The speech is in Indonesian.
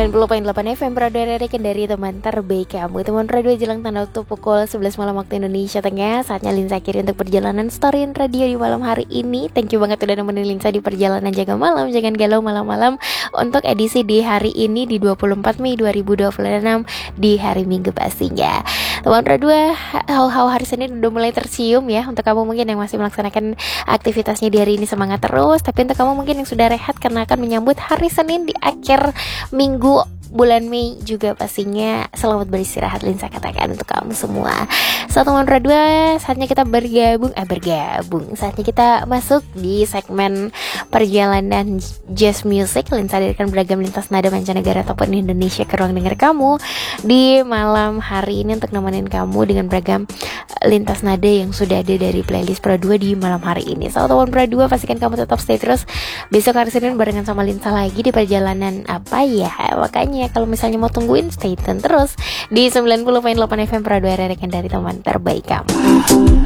90,8 FM Radio dari teman terbaik kamu. Teman radio jelang tanda waktu pukul 11 malam waktu Indonesia Tengah. Saatnya Linsa akhiri untuk perjalanan Storyin Radio di malam hari ini. Thank you banget udah nemenin Linsa di perjalanan jaga malam. Jangan galau malam-malam. Untuk edisi di hari ini di 24 Mei 2026 di hari Minggu pastinya. Teman radio, hal-hal hari Senin udah mulai tercium ya. Untuk kamu mungkin yang masih melaksanakan aktivitasnya di hari ini, semangat terus. Tapi untuk kamu mungkin yang sudah rehat karena akan menyambut hari Senin di akhir minggu bulan Mei juga pastinya, selamat beristirahat Linsa katakan untuk kamu semua. Satu teman radio, saatnya kita bergabung. Saatnya kita masuk di segmen perjalanan jazz music. Linsa hadirkan beragam lintas nada mancanegara ataupun Indonesia ke ruang dengar kamu di malam hari ini untuk nemenin kamu dengan beragam lintas nada yang sudah ada dari playlist Pro 2 di malam hari ini. Satu teman radio, pastikan kamu tetap stay terus. Besok hari Senin barengan sama Linsa lagi di perjalanan apa ya. Makanya kalau misalnya mau tungguin, stay tune terus di 90,8 FM Radio dari teman terbaik kamu.